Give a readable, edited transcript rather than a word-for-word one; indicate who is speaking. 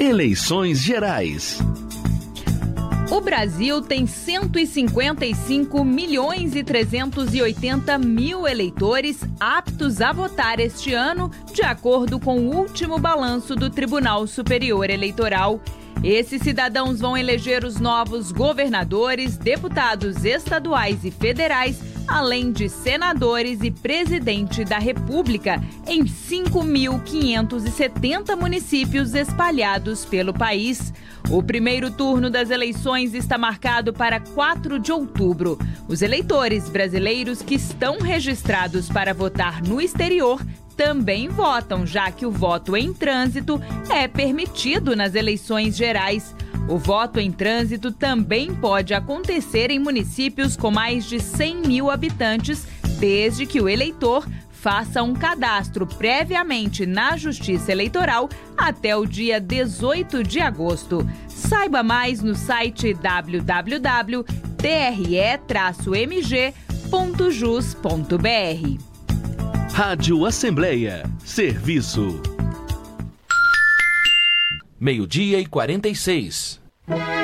Speaker 1: Eleições Gerais.
Speaker 2: O Brasil tem 155.380.000 eleitores aptos a votar este ano, de acordo com o último balanço do Tribunal Superior Eleitoral. Esses cidadãos vão eleger os novos governadores, deputados estaduais e federais, além de senadores e presidente da República, em 5.570 municípios espalhados pelo país. O primeiro turno das eleições está marcado para 4 de outubro. Os eleitores brasileiros que estão registrados para votar no exterior também votam, já que o voto em trânsito é permitido nas eleições gerais. O voto em trânsito também pode acontecer em municípios com mais de 100 mil habitantes, desde que o eleitor faça um cadastro previamente na Justiça Eleitoral até o dia 18 de agosto. Saiba mais no site www.tre-mg.jus.br.
Speaker 1: Rádio Assembleia. Serviço.
Speaker 3: 12:46.